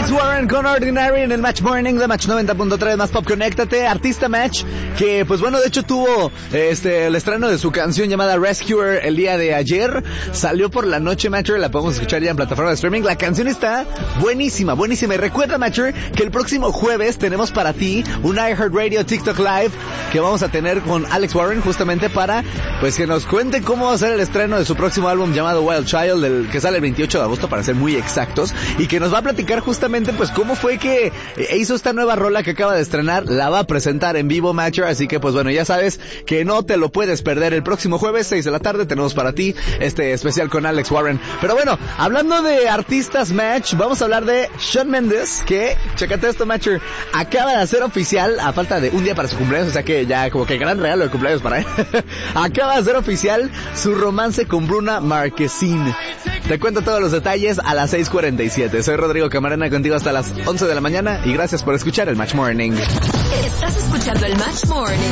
Alex Warren con Ordinary en el Match Morning de Match 90.3 más Pop. Conéctate, artista Match, que pues bueno, de hecho tuvo el estreno de su canción llamada Rescuer el día de ayer. Salió por la noche, Matcher, la podemos escuchar ya en plataforma de streaming. La canción está buenísima, buenísima. Y recuerda, Matcher, que el próximo jueves tenemos para ti un iHeartRadio TikTok Live que vamos a tener con Alex Warren, justamente para pues que nos cuente cómo va a ser el estreno de su próximo álbum llamado Wild Child, que sale el 28 de agosto para ser muy exactos, y que nos va a platicar justamente pues cómo fue que hizo esta nueva rola que acaba de estrenar. La va a presentar en vivo, Matcher, así que pues bueno, ya sabes que no te lo puedes perder. El próximo jueves 6 de la tarde tenemos para ti este especial con Alex Warren. Pero bueno, hablando de artistas, Match, vamos a hablar de Shawn Mendes, que, chécate esto, Matcher, acaba de hacer oficial, a falta de un día para su cumpleaños, o sea que ya como que gran regalo de cumpleaños para él, acaba de hacer oficial su romance con Bruna Marquezine. Te cuento todos los detalles a las 6:47. Soy Rodrigo Camarena, contigo hasta las 11 de la mañana, y gracias por escuchar el Match Morning. Estás escuchando el Match Morning.